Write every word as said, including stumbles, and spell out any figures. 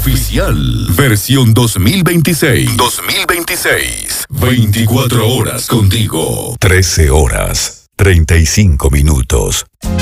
oficial. Versión dos mil veintiséis. dos mil veintiséis. veinticuatro horas contigo. trece horas, treinta y cinco minutos.